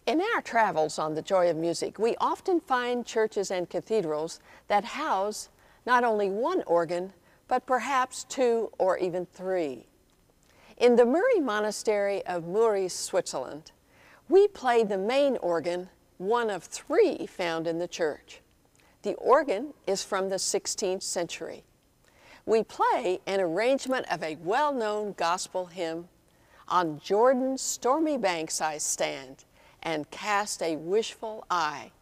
In our travels on the Joy of Music, we often find churches and cathedrals that house not only one organ, but perhaps two or even three. In the Muri Monastery of Muri, Switzerland, we play the main organ, one of three found in the church. The organ is from the 16th century. We play an arrangement of a well-known gospel hymn, "On Jordan's stormy banks I stand, and cast a wishful eye